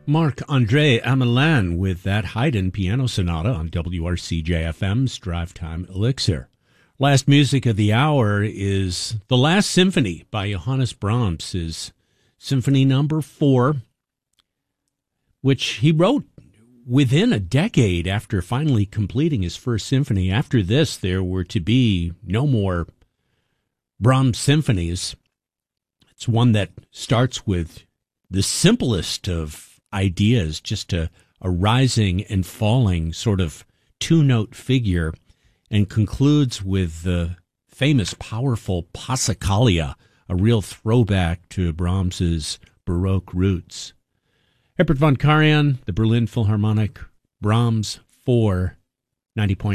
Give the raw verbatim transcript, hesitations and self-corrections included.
Marc-André Amelin with that Haydn piano sonata on W R C J F M's Drive Time Elixir. Last music of the hour is The Last Symphony by Johannes Brahms, his Symphony Number Four, which he wrote within a decade after finally completing his first symphony. After this, there were to be no more Brahms symphonies. It's one that starts with the simplest of ideas, just a, a rising and falling sort of two-note figure, and concludes with the famous, powerful Passacaglia, a real throwback to Brahms's Baroque roots. Herbert von Karajan, the Berlin Philharmonic, Brahms four, ninety point